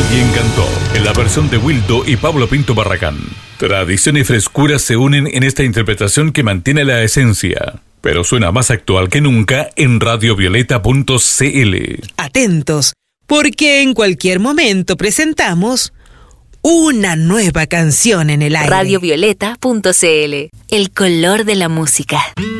Alguien cantó, en la versión de Wildo y Pablo Pinto Barragán. Tradición y frescura se unen en esta interpretación que mantiene la esencia, pero suena más actual que nunca en radiovioleta.cl. Atentos, porque en cualquier momento presentamos una nueva canción en el aire. radiovioleta.cl, el color de la música.